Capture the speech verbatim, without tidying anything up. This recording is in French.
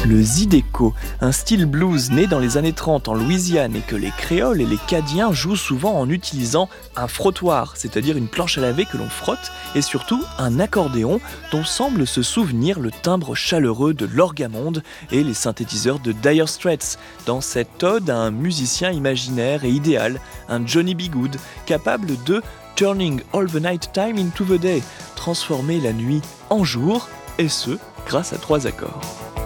Le zydeco, un style blues né dans les années trente en Louisiane et que les créoles et les cadiens jouent souvent en utilisant un frottoir, c'est-à-dire une planche à laver que l'on frotte, et surtout un accordéon dont semble se souvenir le timbre chaleureux de l'orgamonde et les synthétiseurs de Dire Straits, dans cette ode à un musicien imaginaire et idéal, un Johnny B. Good, capable de « turning all the night time into the day », transformer la nuit en jour, et ce, grâce à trois accords.